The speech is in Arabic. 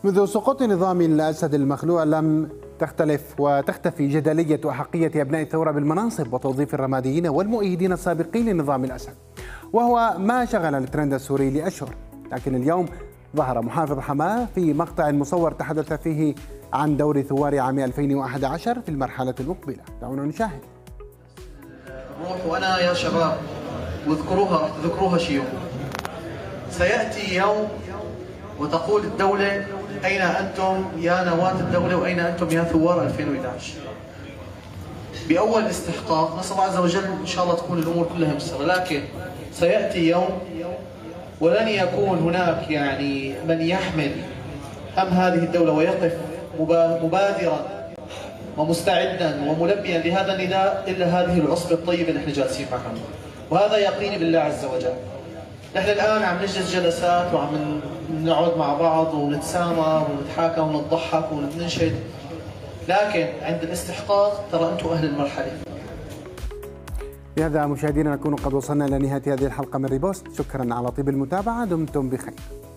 منذ سقوط نظام الأسد المخلوع لم تختلف وتختفي جدلية أحقية أبناء الثورة بالمناصب وتوظيف الرماديين والمؤيدين السابقين لنظام الأسد، وهو ما شغل الترند السوري لأشهر. لكن اليوم ظهر محافظ حماة في مقطع مصور تحدث فيه عن دور ثوار عام 2011 في المرحلة المقبلة. دعونا نشاهد. روح وأنا يا شباب واذكروها شي يوم، سيأتي يوم وتقول الدولة أين أنتم يا نواة الدولة وأين أنتم يا ثوار 2011. بأول استحقاق نسأل الله عز وجل إن شاء الله تكون الأمور كلها ميسرة، لكن سيأتي يوم ولن يكون هناك من يحمل هم هذه الدولة ويقف مبادرا ومستعدا وملبيا لهذا النداء إلا هذه العصبة الطيبة اللي احنا جالسين معها، وهذا يقيني بالله عز وجل. نحن الآن عم نجلس جلسات وعم نقعد مع بعض ونتسامر ونتحاكى ونضحك وننشد، لكن عند الاستحقاق ترى أنتم أهل المرحلة. بهذا مشاهدينا نكون قد وصلنا إلى نهاية هذه الحلقة من ريبوست. شكرا على طيب المتابعة، دمتم بخير.